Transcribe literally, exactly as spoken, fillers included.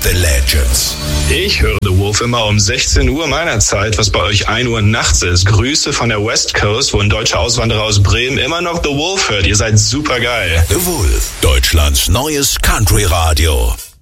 The Legends. Ich höre The Wolf immer um sechzehn Uhr meiner Zeit, was bei euch ein Uhr nachts ist. Grüße von der West Coast, wo ein deutscher Auswanderer aus Bremen immer noch The Wolf hört. Ihr seid super geil. The Wolf, Deutschlands neues Country-Radio.